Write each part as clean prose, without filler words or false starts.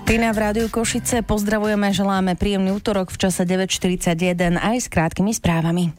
Tina v Rádiu Košice, pozdravujeme, želáme príjemný útorok v čase 9:41 aj s krátkými správami.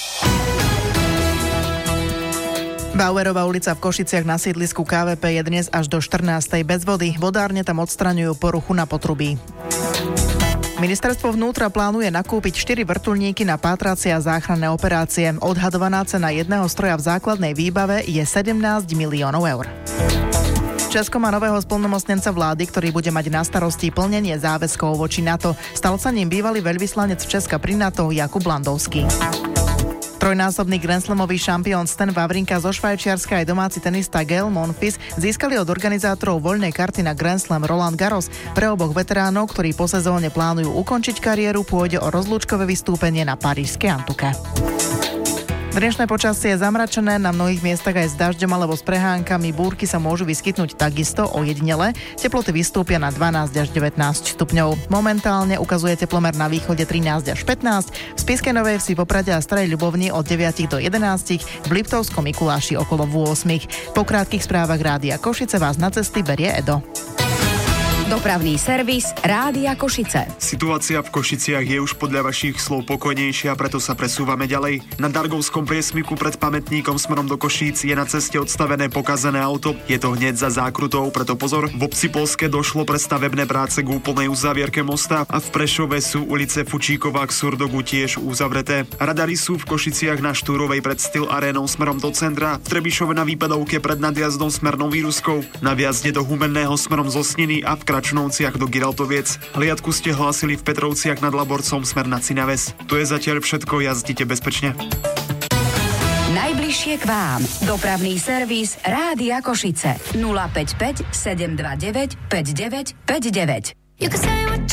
Bauerová ulica v Košiciach na sídlisku KVP je dnes až do 14:00 bez vody. Vodárne tam odstraňujú poruchu na potrubí. Ministerstvo vnútra plánuje nakúpiť 4 vrtuľníky na pátracie a záchranné operácie. Odhadovaná cena jedného stroja v základnej výbave je 17 miliónov eur. Česko má nového splnomocnenca vlády, ktorý bude mať na starosti plnenie záväzkov voči NATO. Stal sa ním bývalý veľvyslanec Česka pri NATO Jakub Landovský. Trojnásobný grandslamový šampión Stan Wawrinka zo Švajčiarska aj domáci tenista Gael Monfils získali od organizátorov voľnej karty na Grand Slam Roland Garros. Pre oboch veteránov, ktorí po sezóne plánujú ukončiť kariéru, pôjde o rozlúčkové vystúpenie na parížskej Antuke. Dnešné počasie je zamračené, na mnohých miestach aj s dažďom alebo s prehánkami. Búrky sa môžu vyskytnúť takisto ojedinele. Teploty vystúpia na 12 až 19 stupňov. Momentálne ukazuje teplomer na východe 13 až 15, v Spišskej Novej Vsi, Poprade a Starej Ľubovni od 9 do 11, v Liptovskom Mikuláši okolo 8. Po krátkych správach Rádia Košice vás na cesty berie Edo. Dopravný servis Rádia Košice. Situácia v Košiciach je už podľa vašich slov pokojnejšia, preto sa presúvame ďalej. Na Dargovskom priesmyku pred pamätníkom smerom do Košíc je na ceste odstavené pokazené auto. Je to hneď za zákrutou, preto pozor. V obci Polské došlo pre stavebné práce k úplnej uzávierke mosta a v Prešove sú ulice Fučíková k Surdogu tiež uzavreté. Radary sú v Košiciach na Štúrovej pred Styl arénou smerom do centra, v Trebišove na výpadovke pred nadjazdom smernou Výruskou, na viazde do Humenného smerom zo Sniny a v Kračnovciach do Giraltoviec. Hliadku ste hlásili v Petrovciach nad Laborcom smer na Cinaves. To je zatiaľ všetko, jazdite bezpečne. Najbližšie k vám. Dopravný servis Rádia Košice. 055 729 5959.